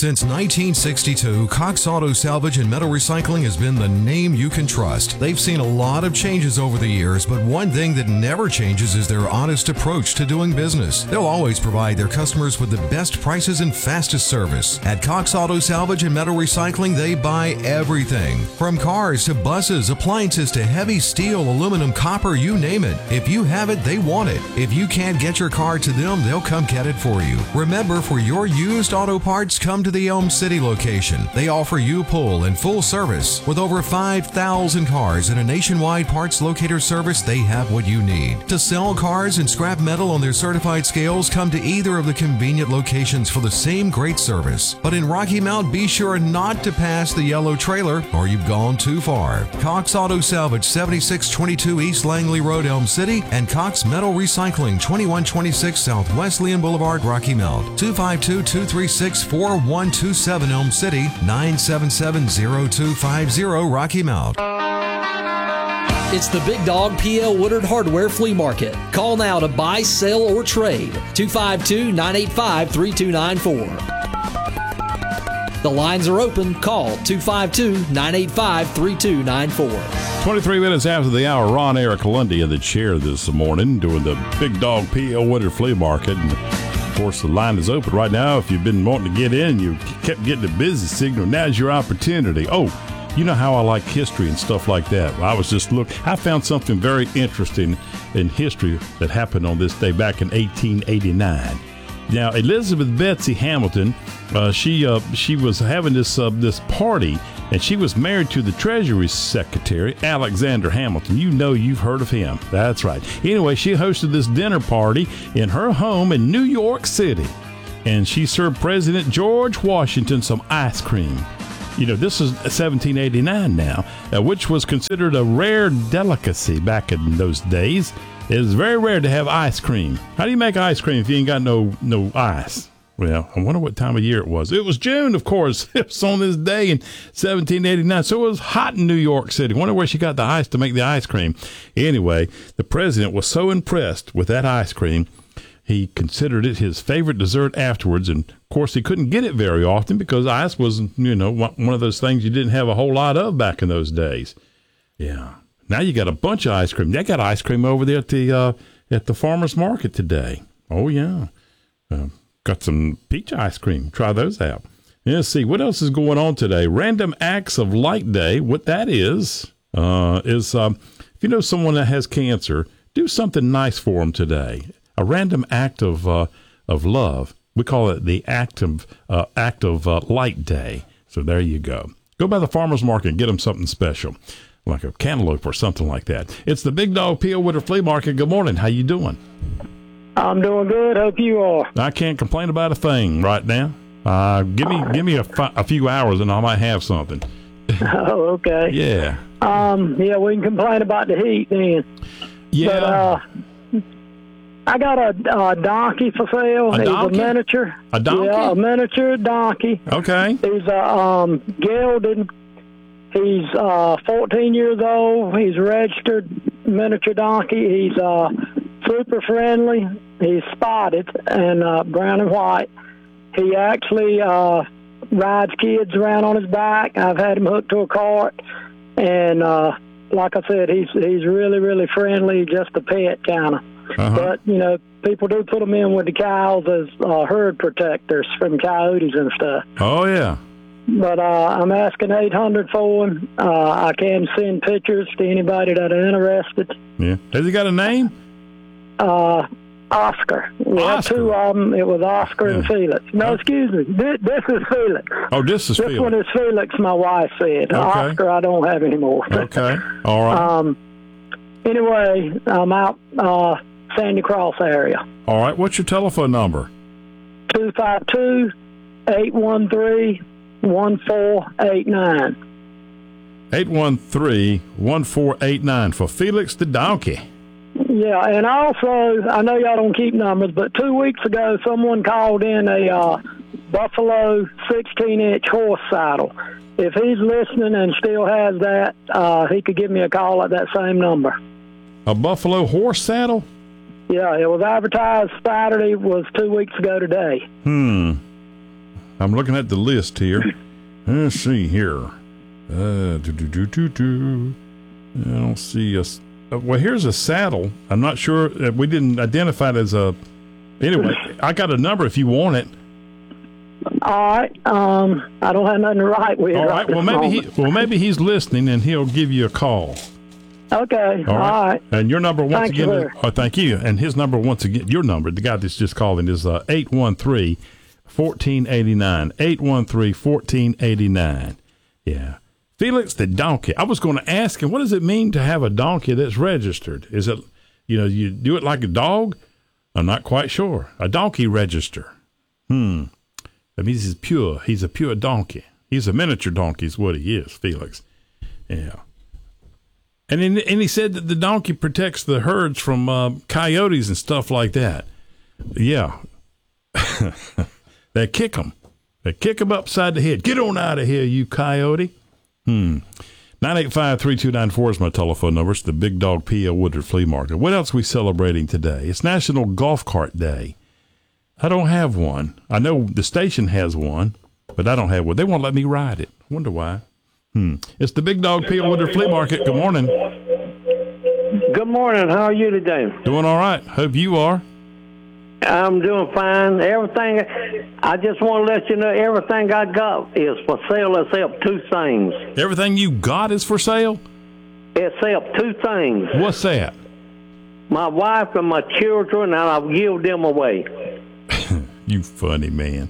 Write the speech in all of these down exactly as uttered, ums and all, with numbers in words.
Since nineteen sixty-two, Cox Auto Salvage and Metal Recycling has been the name you can trust. They've seen a lot of changes over the years, but one thing that never changes is their honest approach to doing business. They'll always provide their customers with the best prices and fastest service. At Cox Auto Salvage and Metal Recycling, they buy everything. From cars to buses, appliances to heavy steel, aluminum, copper, you name it. If you have it, they want it. If you can't get your car to them, they'll come get it for you. Remember, for your used auto parts, come to the Elm City location. They offer U-Pull and full service. With over five thousand cars and a nationwide parts locator service, they have what you need. To sell cars and scrap metal on their certified scales, come to either of the convenient locations for the same great service. But in Rocky Mount, be sure not to pass the yellow trailer or you've gone too far. Cox Auto Salvage, seventy-six twenty-two East Langley Road, Elm City, and Cox Metal Recycling, twenty-one twenty-six South Wesleyan Boulevard, Rocky Mount. two five two, two three six, four one two seven Elm City, nine seven seven, zero two five zero Rocky Mount. It's the Big Dog P L Woodard Hardware Flea Market. Call now to buy, sell, or trade. two five two, nine eight five, three two nine four. The lines are open. Call two five two, nine eight five, three two nine four. twenty-three minutes after the hour, Ron Eric Lundy in the chair this morning doing the Big Dog P L Woodard Flea Market. And of course, the line is open right now. If you've been wanting to get in, you kept getting a busy signal. Now's your opportunity. Oh, you know how I like history and stuff like that. I was just look. I found something very interesting in history that happened on this day back in eighteen eighty-nine. Now, Elizabeth Betsy Hamilton, uh, she uh, she was having this uh, this party, and she was married to the Treasury Secretary, Alexander Hamilton. You know, you've heard of him. That's right. Anyway, she hosted this dinner party in her home in New York City, and she served President George Washington some ice cream. You know, this is seventeen eighty-nine now, uh, which was considered a rare delicacy back in those days. It was very rare to have ice cream. How do you make ice cream if you ain't got no no ice? Well, I wonder what time of year it was. It was June, of course. It was on this day in seventeen eighty-nine. So it was hot in New York City. I wonder where she got the ice to make the ice cream. Anyway, the president was so impressed with that ice cream, he considered it his favorite dessert afterwards. And, of course, he couldn't get it very often because ice was, you know, one of those things you didn't have a whole lot of back in those days. Yeah. Now you got a bunch of ice cream. They got ice cream over there at the uh, at the farmer's market today. Oh, yeah. Uh, got some peach ice cream. Try those out. Yeah, let's see. What else is going on today? Random Acts of Light Day. What that is, uh, is um, if you know someone that has cancer, do something nice for them today. A random act of uh, of love. We call it the act of, uh, act of uh, Light Day. So there you go. Go by the farmer's market and get them something special, like a cantaloupe or something like that. It's the Big Dog P L Woodard Flea Market. Good morning. How you doing? I'm doing good. Hope you are. I can't complain about a thing right now. Uh, give me give me a, fi- a few hours and I might have something. Oh, okay. Yeah. Um. Yeah, we can complain about the heat then. Yeah. But, uh, I got a, a donkey for sale. A He's donkey? a miniature. A donkey? Yeah, a miniature donkey. Okay. He's a um, gelded. He's uh, fourteen years old. He's a registered miniature donkey. He's uh, super friendly. He's spotted and uh, brown and white. He actually uh, rides kids around on his back. I've had him hooked to a cart. And uh, like I said, he's he's really, really friendly, just a pet kind of. Uh-huh. But, you know, people do put them in with the cows as uh, herd protectors from coyotes and stuff. Oh, yeah. But uh, I'm asking eight hundred for him. Uh, I can send pictures to anybody that are interested. Yeah. Has he got a name? Uh, Oscar. We had Oscar. two of them. It was Oscar Yeah. and Felix. No, Oh. excuse me. This, this is Felix. Oh, this is This Felix. one is Felix, my wife said. Okay. Oscar, I don't have anymore. Okay. All right. um. Anyway, I'm out uh, Sandy Cross area. All right. What's your telephone number? two five two, eight one three, one four eight nine. eight one three, one four eight nine for Felix the Donkey. Yeah, and also, I know y'all don't keep numbers, but two weeks ago, someone called in a uh, Buffalo sixteen-inch horse saddle. If he's listening and still has that, uh, he could give me a call at that same number. A Buffalo horse saddle? Yeah, it was advertised Saturday, was two weeks ago today. Hmm. I'm looking at the list here. Let's see here. Uh, do, do, do, do, do. I don't see a. Uh, well, here's a saddle. I'm not sure. Uh, we didn't identify it as a. Anyway, I got a number if you want it. All right. Um, I don't have nothing to write with. All right. Well, maybe he. Well, maybe he's listening, and he'll give you a call. Okay. All right. All right. And your number once Thank again. you, Is, sir. oh, thank you. And his number once again. Your number. The guy that's just calling is uh, eight one three, one four eight nine. eight one three, one four eight nine. Yeah. Felix the donkey. I was going to ask him, what does it mean to have a donkey that's registered? Is it, you know, you do it like a dog? I'm not quite sure. A donkey register. Hmm. That means he's pure. He's a pure donkey. He's a miniature donkey is what he is, Felix. Yeah. And then, and he said that the donkey protects the herds from uh, coyotes and stuff like that. Yeah. They kick them. They kick them upside the head. Get on out of here, you coyote. Hmm. nine eight five, three two nine four is my telephone number. It's the Big Dog P L Woodard Flea Market. What else are we celebrating today? It's National Golf Cart Day. I don't have one. I know the station has one, but I don't have one. They won't let me ride it. I wonder why. Hmm. It's the Big Dog P L Woodard Flea Market. Good morning. Good morning. How are you today? Doing all right. Hope you are. I'm doing fine. Everything, I just want to let you know, everything I got is for sale except two things. Everything you got is for sale? Except two things. What's that? My wife and my children, and I'll give them away. You funny man.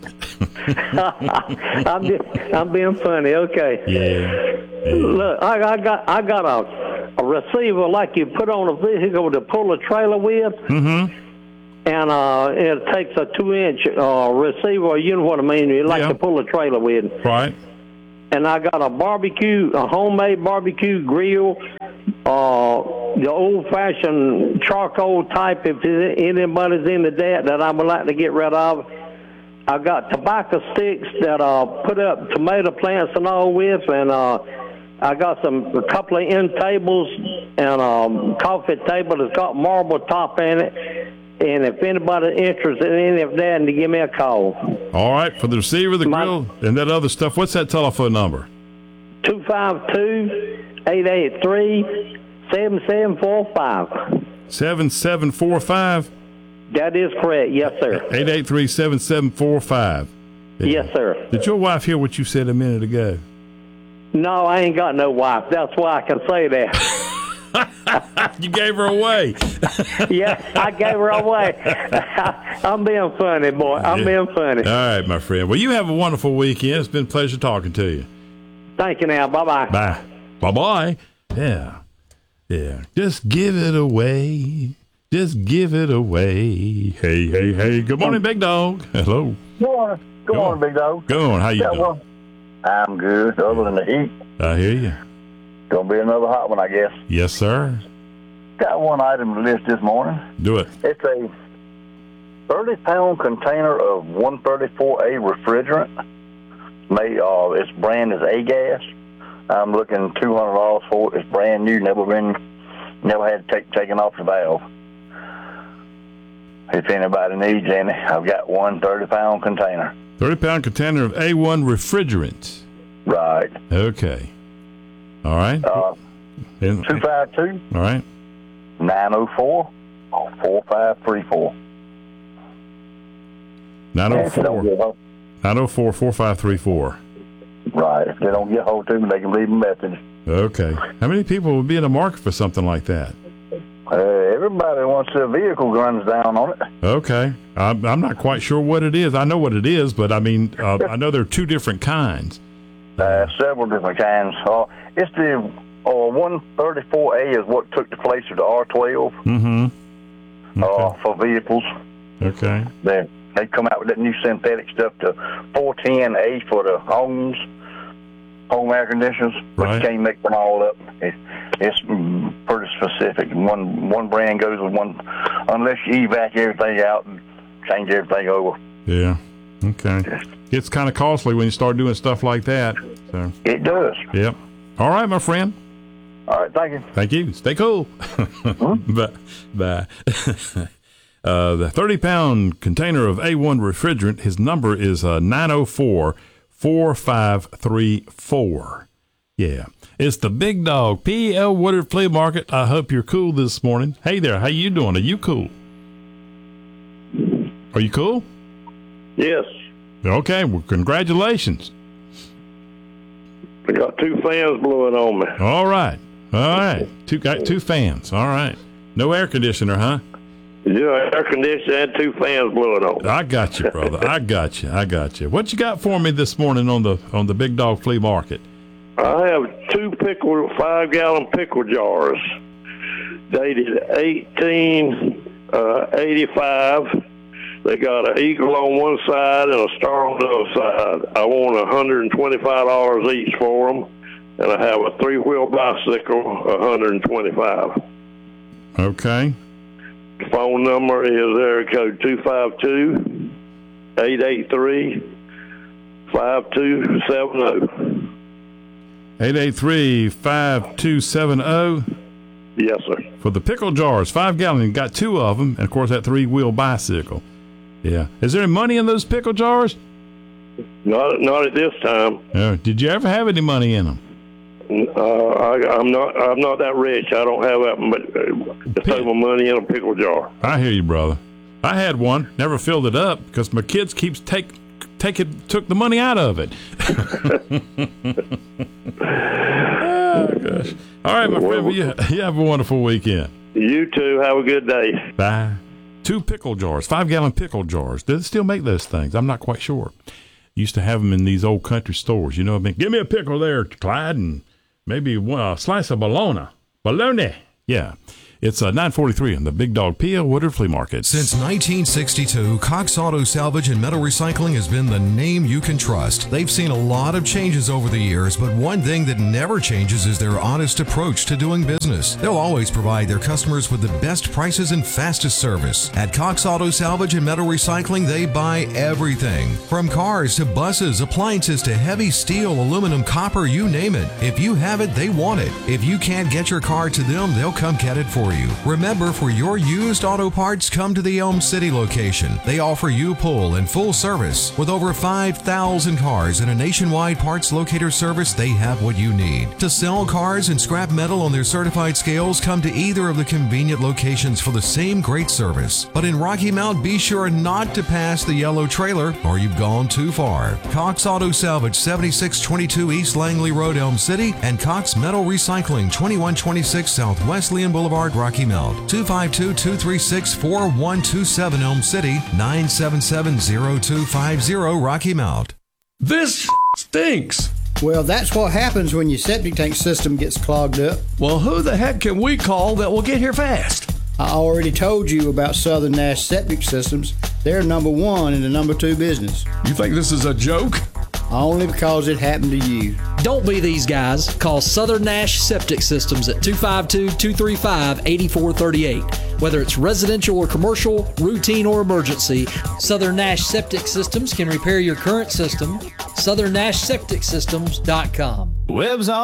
I'm, just, I'm being funny. Okay. Yeah. yeah. Look, I, I got I got a, a receiver like you put on a vehicle to pull a trailer with. Mm-hmm. And uh, it takes a two-inch uh, receiver, you know what I mean, you like Yeah. to pull a trailer with. Right. And I got a barbecue, a homemade barbecue grill, uh, the old-fashioned charcoal type, if anybody's into that, that I would like to get rid of. I got tobacco sticks that uh, put up tomato plants and all with, and uh, I got some a couple of end tables and a um, coffee table that's got marble top in it. And if anybody's interested in any of that, and to give me a call. All right. For the receiver, the My- grill, and that other stuff, what's that telephone number? two five two, eight eight three, seven seven four five. seven seven four five? That is correct. Yes, sir. eight eight three, seven seven four five. Yes, sir. Did your wife hear what you said a minute ago? No, I ain't got no wife. That's why I can say that. You gave her away. Yeah, I gave her away. I'm being funny, boy. I'm Yeah. being funny. All right, my friend. Well, you have a wonderful weekend. It's been a pleasure talking to you. Thank you now. Bye-bye. Bye. Bye-bye. Yeah. Yeah. Just give it away. Just give it away. Hey, hey, hey. Good morning, Big Dog. Hello. Good morning. Good Go morning, on. big dog. Go on. How you Yeah, doing? well, I'm good, other than the heat. I hear you. Gonna be another hot one, I guess. Yes, sir. Got one item to list this morning. Do it. It's a thirty-pound container of one thirty-four A refrigerant. Made, uh, its brand is A-Gas. I'm looking two hundred dollars for it. It's brand new, never been, never had to take taken off the valve. If anybody needs any, I've got one thirty-pound container. thirty-pound container of A one refrigerant. Right. Okay. All right. Uh, And- two five two, all right. nine oh four, four five three four. nine oh If they don't four, get hold- nine oh four, four five three four. Right. If they don't get hold to me, they can leave a message. Okay. How many people would be in the market for something like that? Uh, everybody wants their vehicle runs down on it. Okay. I'm, I'm not quite sure what it is. I know what it is, but I mean, uh, I know there are two different kinds. Uh, several different kinds. Uh, it's the uh, one thirty-four A is what took the place of the R twelve Mm-hmm. uh, Okay. for vehicles. Okay. They they come out with that new synthetic stuff to four ten A for the homes, home air conditioners, but Right. you can't make them all up. It, it's mm, pretty specific. One one brand goes with one, unless you evac everything out and change everything over. Yeah. Okay. It's kind of costly when you start doing stuff like that. So, It does. yep. All right, my friend. All right, thank you. Thank you. Stay cool. Bye. Bye. Uh, the thirty-pound container of A one refrigerant, his number is uh, nine oh four, four five three four. Yeah. It's the Big Dog P L Woodard Flea Market. I hope you're cool this morning. Hey there, how you doing? Are you cool? Are you cool? Yes. Okay, well, congratulations. I got two fans blowing on me. All right. All right. Two got two fans. All right. No air conditioner, huh? Yeah, air conditioner and two fans blowing on me. I got you, brother. I got you. I got you. What you got for me this morning on the on the Big Dog Flea Market? I have two pickle, five-gallon pickle jars, dated eighteen eighty-five. They got an eagle on one side and a star on the other side. I want one hundred twenty-five dollars each for them, and I have a three-wheel bicycle, one hundred twenty-five dollars. Okay. Phone number is area code two five two, eight eight three, five two seven zero. eight eight three, five two seven zero. Yes, sir. For the pickle jars, five gallon, you got two of them, and of course that three-wheel bicycle. Yeah. Is there any money in those pickle jars? Not not at this time. Uh, did you ever have any money in them? Uh, I, I'm not. I'm not that rich. I don't have that much. To save my money in a pickle jar. I hear you, brother. I had one. Never filled it up because my kids keeps take take it took the money out of it. Oh gosh. All right, my friend. Well, you, you have a wonderful weekend. You too. Have a good day. Bye. Two pickle jars, five gallon pickle jars. Do they still make those things? I'm not quite sure. Used to have them in these old country stores. You know what I mean? Give me a pickle there, Clyde, and maybe a slice of bologna. Bologna. Yeah. It's uh, nine forty-three on the Big Dog P L Woodard Flea Market. Since nineteen sixty-two, Cox Auto Salvage and Metal Recycling has been the name you can trust. They've seen a lot of changes over the years, but one thing that never changes is their honest approach to doing business. They'll always provide their customers with the best prices and fastest service. At Cox Auto Salvage and Metal Recycling, they buy everything, from cars to buses, appliances to heavy steel, aluminum, copper, you name it. If you have it, they want it. If you can't get your car to them, they'll come get it for you. You. Remember, for your used auto parts, come to the Elm City location. They offer you pull and full service. With over five thousand cars and a nationwide parts locator service, they have what you need. To sell cars and scrap metal on their certified scales, come to either of the convenient locations for the same great service. But in Rocky Mount, be sure not to pass the yellow trailer or you've gone too far. Cox Auto Salvage, seventy-six twenty-two East Langley Road, Elm City, and Cox Metal Recycling, twenty-one twenty-six South Wesleyan Boulevard, Rocky Mount. two five two, two three six, four one two seven Elm City, nine seven seven, zero two five zero Rocky Mount. This stinks. Well, that's what happens when your septic tank system gets clogged up. Well, who the heck can we call that will get here fast? I already told you about Southern Nash Septic Systems. They're number one in the number two business. You think this is a joke? Only because it happened to you. Don't be these guys. Call Southern Nash Septic Systems at two five two, two three five, eight four three eight. Whether it's residential or commercial, routine or emergency, Southern Nash Septic Systems can repair your current system. Southern Nash Septic Systems dot com. Web's on.